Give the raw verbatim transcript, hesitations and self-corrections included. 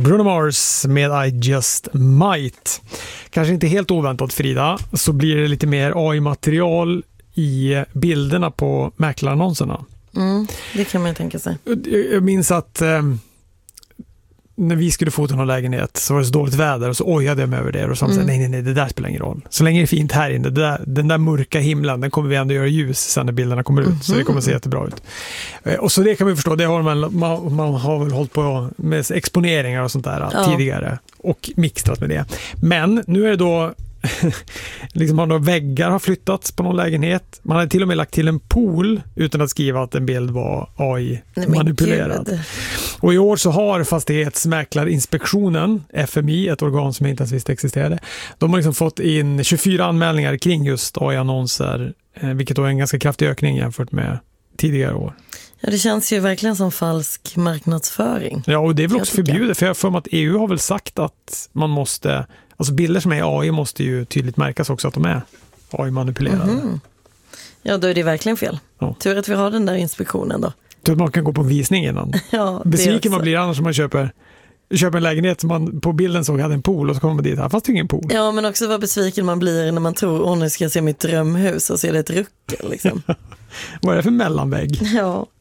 Bruno Mars med I Just Might. Kanske inte helt oväntat, Frida, så blir det lite mer A I-material i bilderna på mäklarannonserna. Mm, det kan man ju tänka sig. Jag minns att eh, när vi skulle fota någon lägenhet så var det så dåligt väder och så ojade jag mig över det och så sa mm. nej, nej, nej, det där spelar ingen roll. Så länge det är fint här inne, det där, den där mörka himlen, den kommer vi ändå göra ljus sen när bilderna kommer ut. Mm. Så det kommer se jättebra ut. Och så det kan vi förstå, det har man, man, man har väl hållit på med exponeringar och sånt där ja. tidigare och mixtrat med det. Men nu är det då liksom har några väggar har flyttats på någon lägenhet. Man hade till och med lagt till en pool utan att skriva att en bild var A I-manipulerad. Och i år så har Fastighetsmäklarinspektionen, F M I, ett organ som jag inte ens visste existerade, de har liksom fått in tjugofyra anmälningar kring just A I-annonser, vilket då är en ganska kraftig ökning jämfört med tidigare år. Ja, det känns ju verkligen som falsk marknadsföring. Ja, och det är väl också förbjudet, för jag för mig att E U har väl sagt att man måste, alltså bilder som är A I måste ju tydligt märkas också att de är A I-manipulerade. Mm-hmm. Ja, då är det verkligen fel. Ja. Tur att vi har den där inspektionen då. Tur att man kan gå på en visning innan. Ja, besviken man blir annars om man köper, köper en lägenhet som man på bilden såg hade en pool och så kommer man dit, här fast det är ingen pool. Ja, men också vad besviken man blir när man tror, åh nu ska jag se mitt drömhus och så är det ett ruckel liksom. Vad är det för mellanvägg? Ja.